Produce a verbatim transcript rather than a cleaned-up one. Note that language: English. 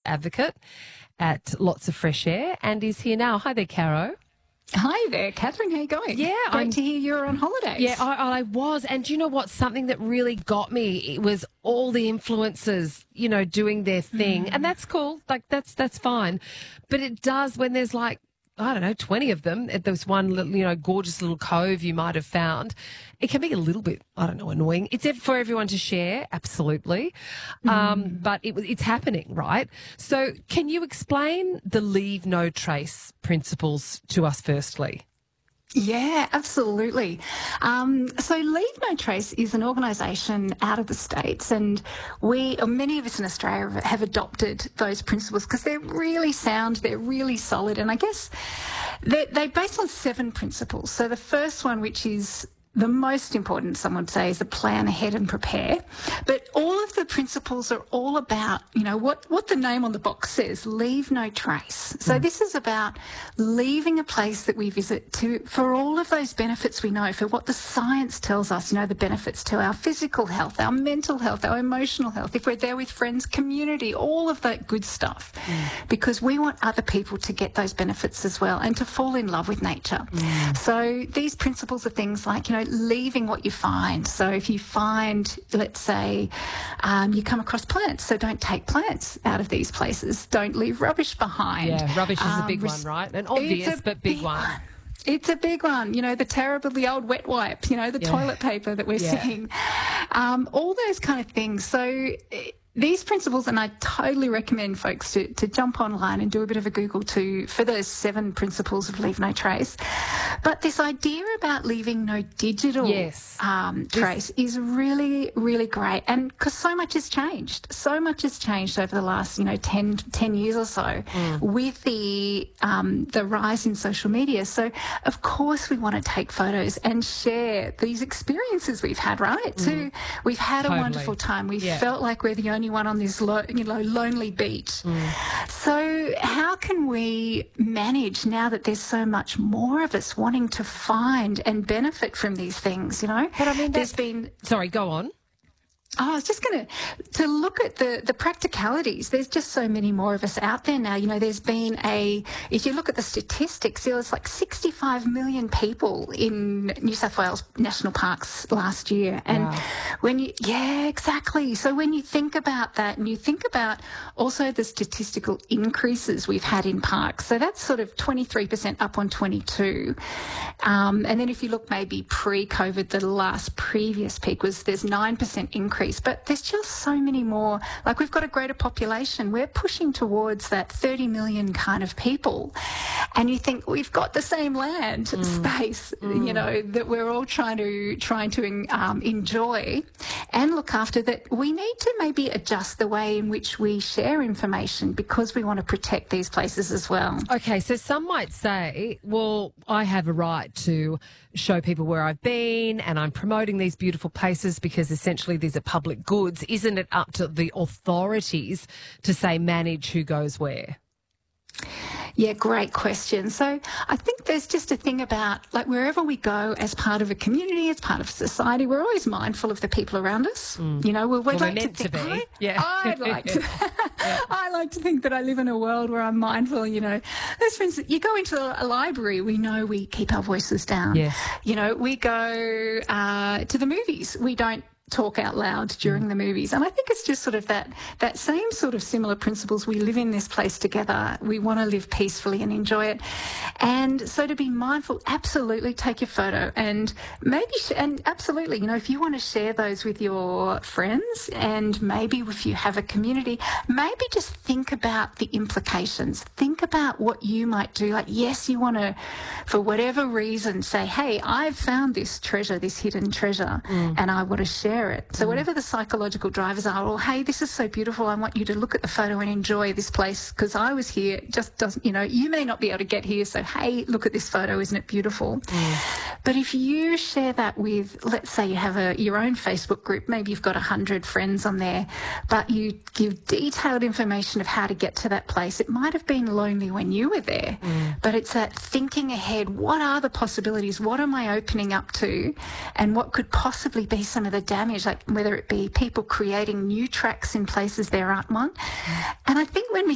advocate at Lots of Fresh Air and is here now. Hi there, Caro. Hi there, Catherine. How you going? Yeah, great I'm, to hear you're on holidays. Yeah, I, I was. And do you know what? Something that really got me, it was all the influencers, you know, doing their thing. Mm. And that's cool. Like, that's that's fine. But it does when there's like, I don't know, twenty of them at this one little, you know, gorgeous little cove you might have found. It can be a little bit, I don't know, annoying. It's for everyone to share, absolutely. Mm. Um, but it, it's happening, right? So can you explain the Leave No Trace principles to us firstly? Yeah, absolutely. Um, so Leave No Trace is an organisation out of the States, and we, or many of us in Australia, have adopted those principles because they're really sound, they're really solid, and I guess they're, they're based on seven principles. So the first one, which is the most important, some would say, is the plan ahead and prepare. But all of the principles are all about, you know, what, what the name on the box says, leave no trace. So mm. this is about leaving a place that we visit to for all of those benefits we know, for what the science tells us, you know, the benefits to our physical health, our mental health, our emotional health, if we're there with friends, community, all of that good stuff. Mm. Because we want other people to get those benefits as well and to fall in love with nature. Mm. So these principles are things like, you know, leaving what you find. So if you find, let's say, um, you come across plants, so don't take plants out of these places. Don't leave rubbish behind. Yeah, rubbish is um, a big one, right? An obvious but big, big one. one. It's a big one, you know, the terribly old wet wipe, you know, the yeah. toilet paper that we're yeah. seeing, um, all those kind of things. So these principles, and I totally recommend folks to, to jump online and do a bit of a Google too for those seven principles of Leave No Trace. But this idea about leaving no digital yes. um, trace this... is really, really great. And because so much has changed, so much has changed over the last, you know, ten, ten years or so mm. with the um, the rise in social media. So, of course, we want to take photos and share these experiences we've had, right? Mm. So we've had totally. a wonderful time. We've yeah. felt like we're the only one on this lo- you know, lonely beach. Mm. So how can we manage now that there's so much more of us wanting to find and benefit from these things, you know? But I mean, there's been... Sorry, go on. Oh, I was just going to to look at the, the practicalities. There's just so many more of us out there now. You know, there's been a, if you look at the statistics, there was like sixty-five million people in New South Wales national parks last year. And wow. when you, yeah, exactly. So when you think about that and you think about also the statistical increases we've had in parks, so that's sort of twenty-three percent up on twenty-two. Um, and then if you look maybe pre-COVID, the last previous peak was there's nine percent increase. But there's just so many more. Like, we've got a greater population. We're pushing towards that thirty million kind of people. And you think we've got the same land mm. space, mm. you know, that we're all trying to trying to um, enjoy and look after, that we need to maybe adjust the way in which we share information because we want to protect these places as well. Okay, so some might say, well, I have a right to show people where I've been and I'm promoting these beautiful places because essentially these are public goods. Isn't it up to the authorities to say manage who goes where? Yeah, great question. So I think there's just a thing about, like, wherever we go as part of a community, as part of society, we're always mindful of the people around us. Mm. You know, we're, we'd well, like we're meant to, think, to be. I, yeah. I'd like to. yeah. I like to think that I live in a world where I'm mindful. You know, as for instance, you go into a library, we know we keep our voices down. Yes. You know, we go uh, to the movies, we don't talk out loud during the movies. And I think it's just sort of that that same sort of similar principles. We live in this place together. We want to live peacefully and enjoy it. And so to be mindful, absolutely take your photo and maybe, sh- and absolutely, you know, if you want to share those with your friends and maybe if you have a community, maybe just think about the implications. Think about what you might do. Like, yes, you want to, for whatever reason, say, hey, I've found this treasure, this hidden treasure, mm. and I want to share it. So whatever the psychological drivers are, or hey, this is so beautiful, I want you to look at the photo and enjoy this place because I was here. It just doesn't, you know, you may not be able to get here, so hey, look at this photo, isn't it beautiful? Mm. But if you share that with, let's say you have a your own Facebook group, maybe you've got a hundred friends on there, but you give detailed information of how to get to that place. It might have been lonely when you were there, mm. but it's that thinking ahead. What are the possibilities? What am I opening up to? And what could possibly be some of the damage? Like whether it be people creating new tracks in places there aren't one. Mm. And I think when we